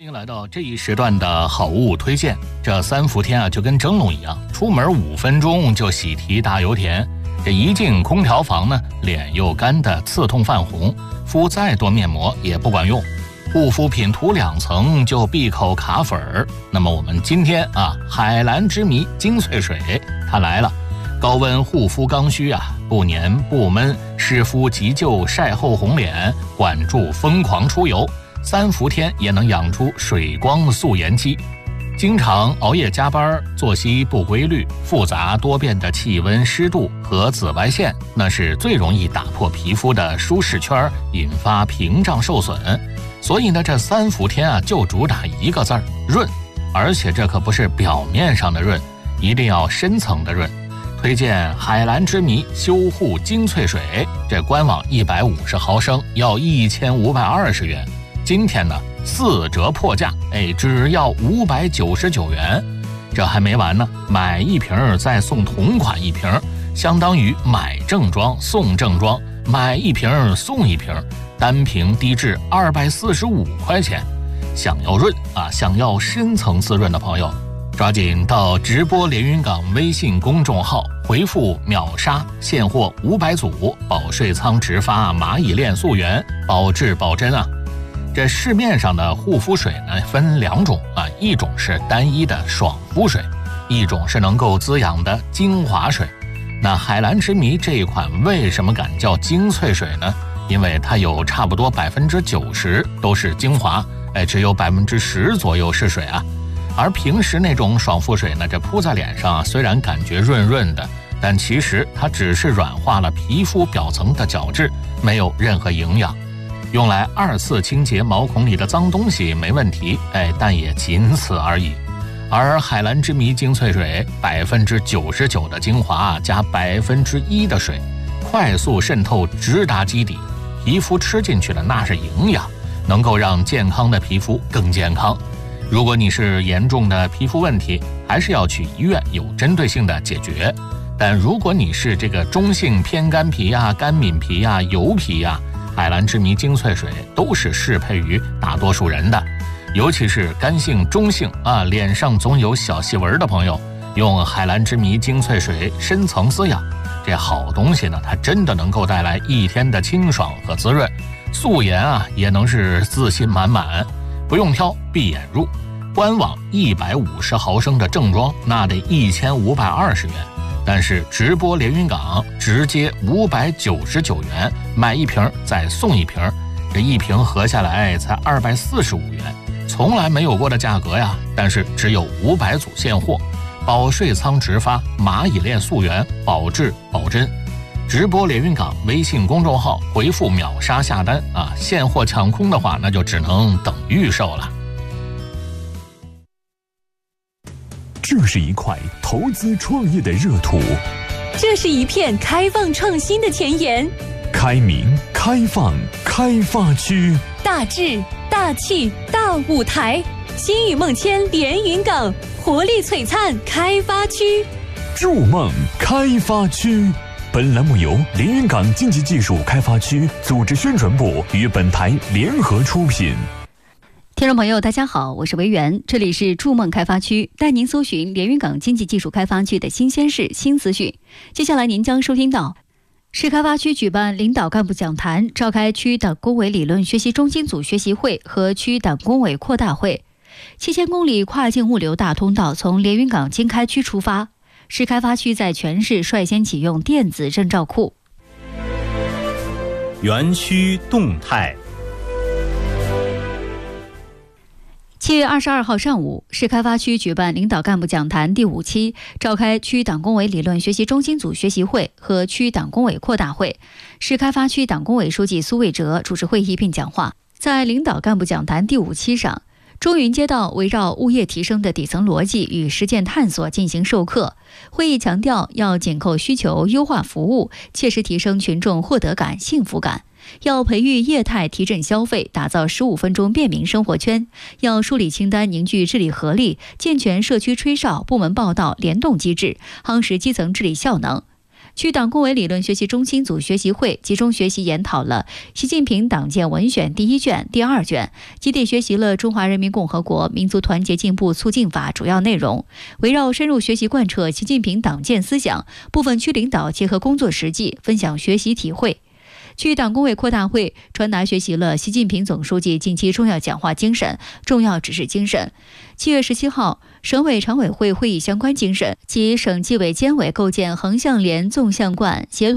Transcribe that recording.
欢迎来到这一时段的好物推荐。这三伏天啊，就跟蒸笼一样，出门5分钟就喜提大油田。这一进空调房呢，脸又干的刺痛泛红，敷再多面膜也不管用，护肤品涂2层就闭口卡粉儿。那么我们今天啊，海蓝之谜精粹水它来了，高温护肤刚需啊，不黏不闷，湿敷急救晒后红脸，管住疯狂出油。3伏天也能养出水光素颜肌。经常熬夜加班，作息不规律，复杂多变的气温、湿度和紫外线，那是最容易打破皮肤的舒适圈，引发屏障受损。所以呢，这3伏天啊，就主打一个字儿：润。而且这可不是表面上的润，一定要深层的润。推荐海蓝之谜修护精粹水，这官网150毫升要1520元。今天呢4折破价，只要599元。这还没完呢，买1瓶再送同款1瓶，相当于买正装送正装，买1瓶送1瓶，单瓶低至245块钱。想要润啊，想要深层次润的朋友，抓紧到直播连云港微信公众号回复秒杀，现货500组保税仓直发蚂蚁链溯源，保质保真啊。这市面上的护肤水呢分2种啊，一种是单一的爽肤水，一种是能够滋养的精华水。那海蓝之谜这一款为什么敢叫精粹水呢？因为它有差不多90%都是精华，只有10%左右是水啊。而平时那种爽肤水呢，这铺在脸上虽然感觉润润的，但其实它只是软化了皮肤表层的角质，没有任何营养。用来2次清洁毛孔里的脏东西没问题，但也仅此而已。而海蓝之谜精粹水99%的精华加1%的水，快速渗透直达基底，皮肤吃进去的那是营养，能够让健康的皮肤更健康。如果你是严重的皮肤问题，还是要去医院有针对性的解决。但如果你是这个中性偏干皮啊、干敏皮啊、油皮啊，海蓝之谜精粹水都是适配于大多数人的，尤其是干性、中性啊，脸上总有小细纹的朋友，用海蓝之谜精粹水深层滋养，这好东西呢，它真的能够带来1天的清爽和滋润，素颜啊也能是自信满满，不用挑，闭眼入。官网150毫升的正装那得1520元。但是直播连云港直接599元，买1瓶再送1瓶，这1瓶合下来才245元，从来没有过的价格呀！但是只有500组现货，保税仓直发，蚂蚁链溯源，保质保真。直播连云港微信公众号回复秒杀下单啊！现货抢空的话，那就只能等预售了。 这是一块投资创业的热土， 这是一片开放创新的前沿。 开明、开放、开发区， 大智、大气、大舞台，新雨梦牵连云港，活力璀璨开发区。 筑梦开发区。本栏目由连云港经济技术开发区组织宣传部与本台联合出品。 听众朋友大家好，我是维园，这里是筑梦开发区，带您搜寻连云港经济技术开发区的新鲜事、新资讯。接下来您将收听到市开发区举办领导干部讲坛，召开区党工委理论学习中心组学习会和区党工委扩大会。7000公里跨境物流大通道从连云港经开区出发，市开发区在全市率先启用电子证照库。 园区动态。 7月22号上午，市开发区举办领导干部讲坛第5期，召开区党工委理论学习中心组学习会和区党工委扩大会。市开发区党工委书记苏卫哲主持会议并讲话。在领导干部讲坛第5期上，中云街道围绕物业提升的底层逻辑与实践探索进行授课。会议强调要紧扣需求，优化服务，切实提升群众获得感、幸福感。要培育业态提振消费，打造15分钟便民生活圈。要梳理清单，凝聚治理合力，健全社区吹哨、部门报到联动机制，夯实基层治理效能。 区党工委理论学习中心组学习会集中学习研讨了习近平党建文选第1卷、第2卷，集体学习了《中华人民共和国民族团结进步促进法》主要内容，围绕深入学习贯彻习近平党建思想，部分区领导结合工作实际，分享学习体会。区党工委扩大会传达学习了习近平总书记近期重要讲话精神、重要指示精神。7月17号，省委常委会会议相关精神及省纪委监委构建横向联纵向贯协同